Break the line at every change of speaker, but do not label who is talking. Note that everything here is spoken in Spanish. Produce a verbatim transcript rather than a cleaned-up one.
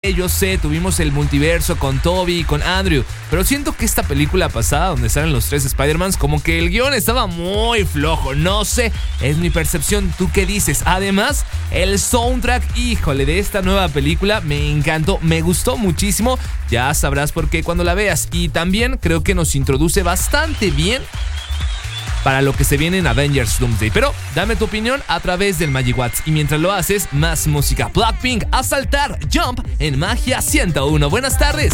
sé, yo sé, tuvimos el multiverso con Tobey y con Andrew, pero siento que esta película pasada, donde salen los tres Spider-Mans, como que el guión estaba muy flojo, no sé, es mi percepción, ¿tú qué dices? Además, el soundtrack, híjole, de esta nueva película me encantó, me gustó muchísimo, ya sabrás por qué cuando la veas, y también creo que nos introduce bastante bien para lo que se viene en Avengers Doomsday. Pero dame tu opinión a través del Magic Watts. Y mientras lo haces, más música. Blackpink, a saltar, Jump en Magia ciento uno. Buenas tardes.